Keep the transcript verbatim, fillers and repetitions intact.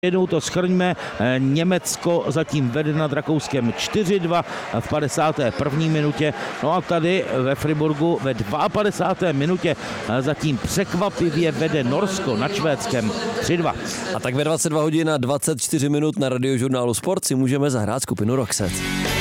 Jednou to shrňme, Německo zatím vede nad Rakouskem čtyři dva v padesáté první minutě, no a tady ve Friburgu ve padesáté druhé minutě zatím překvapivě vede Norsko nad Švédskem tři dva. A tak ve dvacet dva hodin a dvacet čtyři minut na Radiožurnálu Sport si můžeme zahrát skupinu Roxette.